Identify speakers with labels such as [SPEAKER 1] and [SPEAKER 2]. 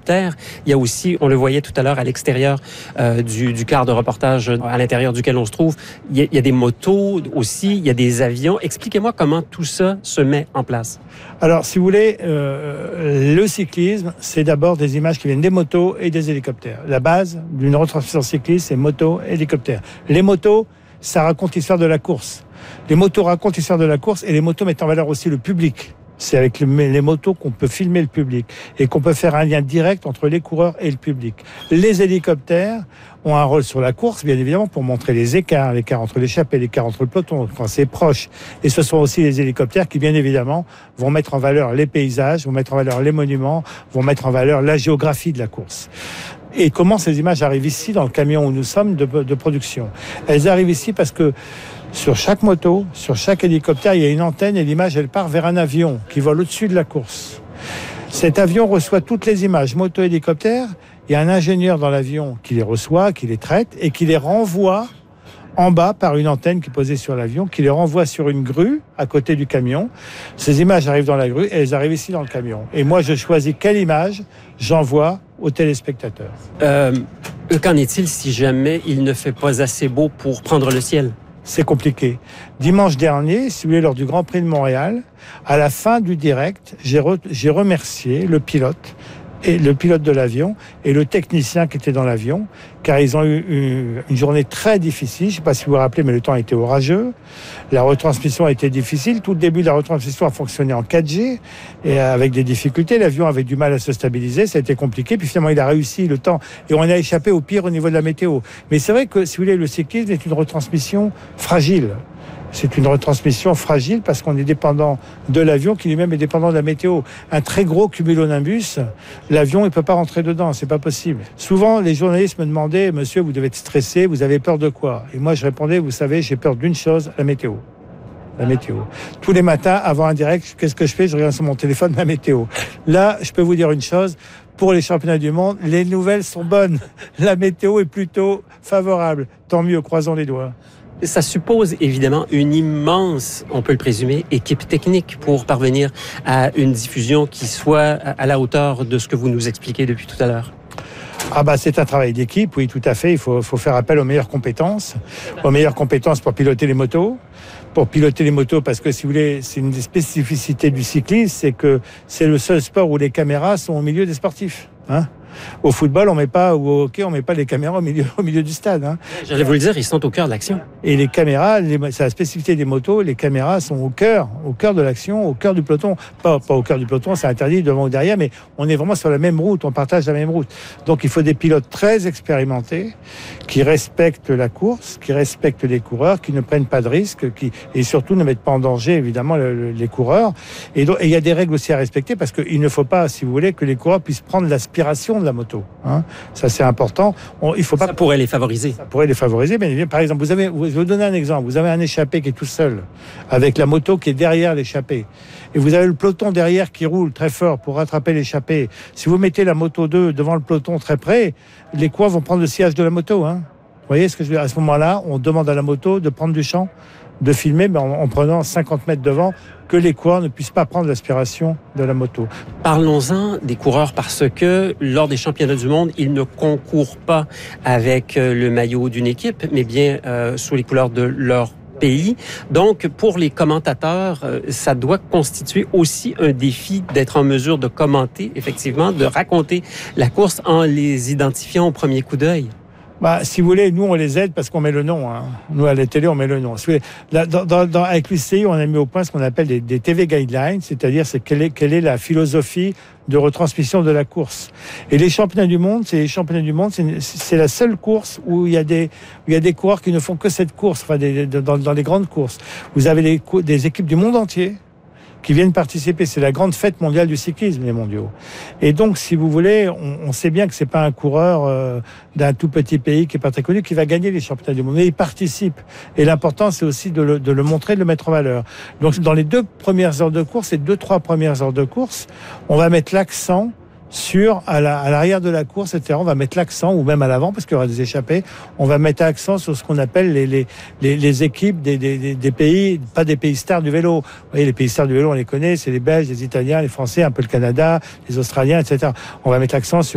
[SPEAKER 1] hélicoptères. Il y a aussi, on le voyait tout à l'heure à l'extérieur du quart de reportage à l'intérieur duquel on se trouve, il y a des motos aussi, il y a des avions. Expliquez-moi comment tout ça se met en place.
[SPEAKER 2] Alors, si vous voulez, le cyclisme, c'est d'abord des images qui viennent des motos et des hélicoptères. La base d'une retransmission cycliste, c'est moto, hélicoptère. Les motos, ça raconte l'histoire de la course. Les motos racontent l'histoire de la course et les motos mettent en valeur aussi le public. C'est avec les motos qu'on peut filmer le public et qu'on peut faire un lien direct entre les coureurs et le public. Les hélicoptères ont un rôle sur la course, bien évidemment, pour montrer les écarts entre l'échappée, l'écart entre le peloton, quand c'est proche. Et ce sont aussi les hélicoptères qui, bien évidemment, vont mettre en valeur les paysages, vont mettre en valeur les monuments, vont mettre en valeur la géographie de la course. Et comment ces images arrivent ici, dans le camion où nous sommes de production? Elles arrivent ici parce que sur chaque moto, sur chaque hélicoptère, il y a une antenne et l'image, elle part vers un avion qui vole au-dessus de la course. Cet avion reçoit toutes les images, moto, hélicoptère. Il y a un ingénieur dans l'avion qui les reçoit, qui les traite et qui les renvoie en bas par une antenne qui est posée sur l'avion, qui les renvoie sur une grue à côté du camion. Ces images arrivent dans la grue et elles arrivent ici dans le camion. Et moi, je choisis quelle image j'envoie aux téléspectateurs.
[SPEAKER 1] Qu'en est-il si jamais il ne fait pas assez beau pour prendre le ciel?
[SPEAKER 2] C'est compliqué. Dimanche dernier, si vous voulez, lors du Grand Prix de Montréal, à la fin du direct, j'ai remercié le pilote de l'avion et le technicien qui était dans l'avion, car ils ont eu une journée très difficile. Je ne sais pas si vous vous rappelez, mais le temps était orageux. La retransmission a été difficile. Tout le début de la retransmission a fonctionné en 4G et avec des difficultés. L'avion avait du mal à se stabiliser. Ça a été compliqué. Puis finalement, il a réussi le temps et on a échappé au pire au niveau de la météo. Mais c'est vrai que, si vous voulez, le cyclisme est une retransmission fragile. C'est une retransmission fragile parce qu'on est dépendant de l'avion qui lui-même est dépendant de la météo. Un très gros cumulonimbus, l'avion, il peut pas rentrer dedans, c'est pas possible. Souvent, les journalistes me demandaient, monsieur, vous devez être stressé, vous avez peur de quoi? Et moi, je répondais, vous savez, j'ai peur d'une chose, la météo. La météo. Tous les matins, avant un direct, qu'est-ce que je fais? Je regarde sur mon téléphone la météo. Là, je peux vous dire une chose, pour les championnats du monde, les nouvelles sont bonnes. La météo est plutôt favorable. Tant mieux, croisons les doigts.
[SPEAKER 1] Ça suppose évidemment une immense, on peut le présumer, équipe technique pour parvenir à une diffusion qui soit à la hauteur de ce que vous nous expliquez depuis tout à l'heure.
[SPEAKER 2] Ah bah c'est un travail d'équipe, oui, tout à fait. Il faut faire appel aux meilleures compétences pour piloter les motos. Pour piloter les motos, parce que si vous voulez, c'est une des spécificités du cyclisme, c'est que c'est le seul sport où les caméras sont au milieu des sportifs. Au football, ou au hockey, on met pas les caméras au milieu du stade.
[SPEAKER 1] J'allais vous le dire, ils sont au cœur de l'action.
[SPEAKER 2] Et les caméras, c'est la spécificité des motos, les caméras sont au cœur de l'action, au cœur du peloton. Pas au cœur du peloton, c'est interdit devant ou derrière, mais on est vraiment sur la même route, on partage la même route. Donc il faut des pilotes très expérimentés, qui respectent la course, qui respectent les coureurs, qui ne prennent pas de risques, et surtout ne mettent pas en danger, évidemment, les coureurs. Et il y a des règles aussi à respecter, parce qu'il ne faut pas, si vous voulez, que les coureurs puissent prendre l'aspiration de la moto. Ça, c'est important. Il faut pas.
[SPEAKER 1] Ça pourrait les favoriser.
[SPEAKER 2] Ça pourrait les favoriser. Mais par exemple, je vais vous donner un exemple. Vous avez un échappé qui est tout seul, avec la moto qui est derrière l'échappé. Et vous avez le peloton derrière qui roule très fort pour rattraper l'échappé. Si vous mettez la moto 2 devant le peloton très près, les coureurs vont prendre le sillage de la moto. Vous voyez ce que je veux dire? À ce moment-là, on demande à la moto de prendre du champ, de filmer, mais en prenant 50 mètres devant, que les coureurs ne puissent pas prendre l'aspiration de la moto.
[SPEAKER 1] Parlons-en des coureurs, parce que lors des championnats du monde, ils ne concourent pas avec le maillot d'une équipe, mais bien sous les couleurs de leur pays. Donc, pour les commentateurs, ça doit constituer aussi un défi d'être en mesure de commenter, effectivement, de raconter la course en les identifiant au premier coup d'œil.
[SPEAKER 2] Si vous voulez, nous, on les aide parce qu'on met le nom. Nous, à la télé, on met le nom. Avec l'UCI, on a mis au point ce qu'on appelle des TV guidelines, c'est-à-dire quelle est la philosophie de retransmission de la course. Et les championnats du monde, c'est la seule course où il y a des coureurs qui ne font que cette course, dans les grandes courses. Vous avez des équipes du monde entier qui viennent participer. C'est la grande fête mondiale du cyclisme, les mondiaux. Et donc, si vous voulez, on sait bien que c'est pas un coureur d'un tout petit pays qui est pas très connu qui va gagner les championnats du monde, mais il participe. Et l'important, c'est aussi de le montrer, de le mettre en valeur. Donc, dans les 2 premières heures de course, et 2-3 premières heures de course, on va mettre l'accent à l'arrière de la course, etc. On va mettre l'accent, ou même à l'avant, parce qu'il y aura des échappées, on va mettre l'accent sur ce qu'on appelle les équipes des pays, pas des pays stars du vélo. Vous voyez, les pays stars du vélo, on les connaît, c'est les Belges, les Italiens, les Français, un peu le Canada, les Australiens, etc. On va mettre l'accent sur